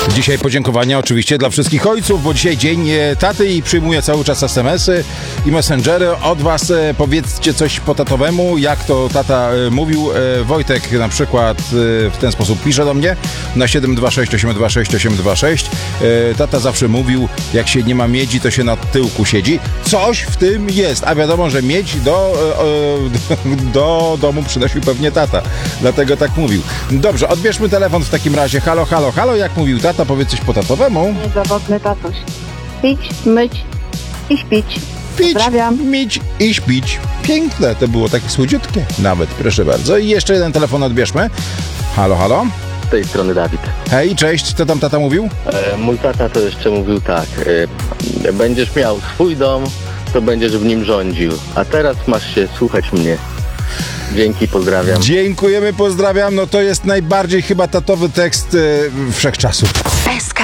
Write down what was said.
Dzisiaj podziękowania oczywiście dla wszystkich ojców, bo dzisiaj dzień taty i przyjmuję cały czas SMS-y i messengery od was. Powiedzcie coś po tatowemu, jak to tata mówił. Wojtek na przykład w ten sposób pisze do mnie na 726826826. Tata zawsze mówił, jak się nie ma miedzi, to się na tyłku siedzi. Coś w tym jest, a wiadomo, że miedź do domu przynosił pewnie tata. Dlatego tak mówił. Dobrze, odbierzmy telefon w takim razie. Halo, halo, halo, jak mówił tata, powiedz coś po tatowemu. Niezawodny tatuś. Pić, myć i śpić. Pić, Pozdrawiam. mić i śpić. Piękne, to było takie słodziutkie. Nawet, proszę bardzo. I jeszcze jeden telefon odbierzmy. Halo, halo. Z tej strony Dawid. Hej, cześć, co tam tata mówił? Mój tata to jeszcze mówił tak. Będziesz miał swój dom, to będziesz w nim rządził. A teraz masz się słuchać mnie. Dzięki, pozdrawiam. Dziękujemy, pozdrawiam. No to jest najbardziej chyba tatowy tekst wszechczasów.